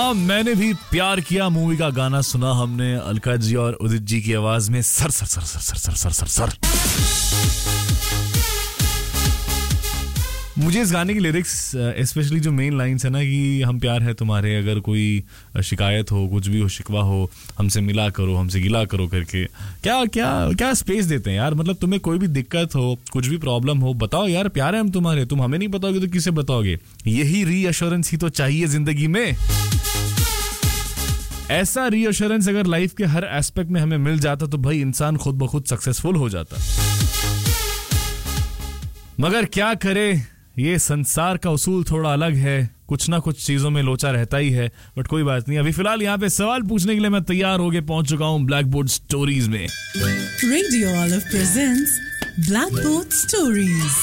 हाँ, मैंने भी प्यार किया मूवी का गाना सुना हमने अलका जी और उदित जी की आवाज में। Sir sir sir sir sir sir sir sir मुझे इस गाने की लिरिक्स स्पेशली जो मेन लाइन्स है ना कि हम प्यार है तुम्हारे, अगर कोई शिकायत हो, कुछ भी हो, शिकवा हो, हमसे मिला करो, हमसे गिला करो करके क्या क्या क्या स्पेस देते हैं यार। मतलब तुम्हें कोई भी दिक्कत हो, कुछ भी प्रॉब्लम हो, बताओ यार प्यार है हम तुम्हारे। तुम हमें नहीं बताओगे तो किसे बताओगे? यही रीअश्योरेंस ही तो चाहिए जिंदगी में। ऐसा रीअश्योरेंस अगर लाइफ के हर एस्पेक्ट में हमें मिल जाता तो भाई इंसान खुद ब खुद सक्सेसफुल हो जाता। मगर क्या करे, ये संसार का उसूल थोड़ा अलग है। कुछ ना कुछ चीजों में लोचा रहता ही है। बट कोई बात नहीं, अभी फिलहाल यहाँ पे सवाल पूछने के लिए मैं तैयार होके पहुंच चुका हूँ ब्लैक बोर्ड स्टोरीज में। Radio olive presents black board stories.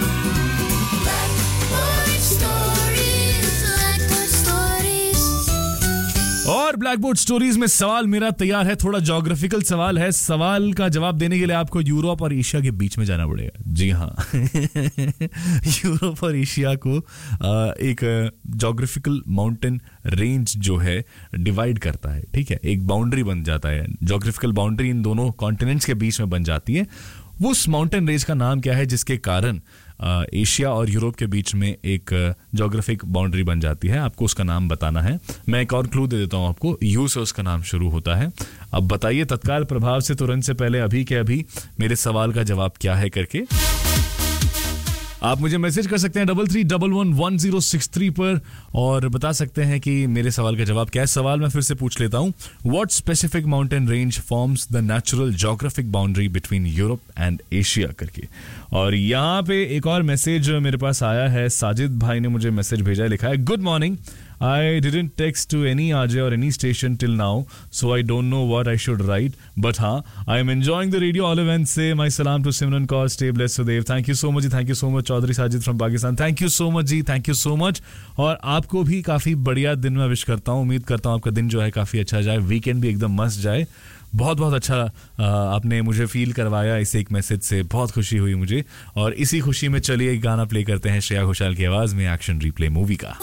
और ब्लैक बोर्ड स्टोरीज में सवाल मेरा तैयार है। थोड़ा ज्योग्राफिकल सवाल है। सवाल का जवाब देने के लिए आपको यूरोप और एशिया के बीच में जाना पड़ेगा। जी हाँ यूरोप और एशिया को एक ज्योग्राफिकल माउंटेन रेंज जो है डिवाइड करता है। ठीक है, एक बाउंड्री बन जाता है। ज्योग्राफिकल बाउंड्री इन दोनों कॉन्टिनेंट्स के बीच में बन जाती है। वो उस माउंटेन रेंज का नाम क्या है जिसके कारण एशिया और यूरोप के बीच में एक ज्योग्राफिक बाउंड्री बन जाती है? आपको उसका नाम बताना है। मैं एक और क्लू दे देता हूं आपको, यू से उसका नाम शुरू होता है। अब बताइए तत्काल प्रभाव से, तुरंत से पहले, अभी के अभी मेरे सवाल का जवाब क्या है करके। आप मुझे मैसेज कर सकते हैं 33111063 पर और बता सकते हैं कि मेरे सवाल का जवाब क्या है। सवाल मैं फिर से पूछ लेता हूं, what specific mountain range forms the natural geographic boundary between Europe and Asia करके। और यहाँ पे एक और मैसेज मेरे पास आया है। साजिद भाई ने मुझे मैसेज भेजा है, लिखा है, good morning, I didn't text to any RJ or any station till now, so I don't know what I should write. But I am enjoying the radio olive and say my salam to Simran Kaur. Stay blessed, Sudev. Thank you so much. Thank you so much, Chaudhary Sajid from Pakistan. Thank you so much ji, thank you so much. और आपको भी काफी बढ़िया दिन में wish करता हूँ। उम्मीद करता हूँ आपका दिन जो है काफी अच्छा जाए, वीकेंड भी एकदम मस्त जाए। बहुत बहुत अच्छा आपने मुझे फील करवाया इस एक मैसेज से, बहुत खुशी हुई मुझे। और इसी खुशी में चलिए एक गाना प्ले करते हैं श्रेया घोषाल की आवाज में, एक्शन रिप्ले मूवी का।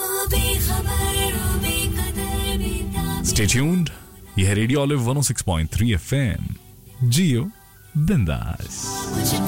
स्टे ट्यून्ड, यह रेडियो ऑलिव 106.3 FM। जियो बिंदास।